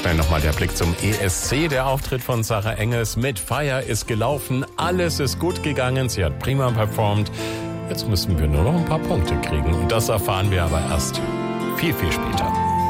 Schnell nochmal der Blick zum ESC. Der Auftritt von Sarah Engels mit Feier ist gelaufen. Alles ist gut gegangen. Sie hat prima performt. Jetzt müssen wir nur noch ein paar Punkte kriegen. Und das erfahren wir aber erst viel, viel später.